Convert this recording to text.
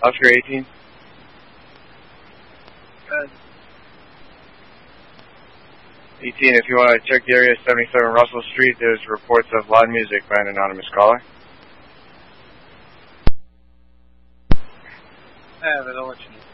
Oscar 18. Good. 18, if you want to check the area, 77 Russell Street, there's reports of loud music by an anonymous caller. I have it, I'll let you know.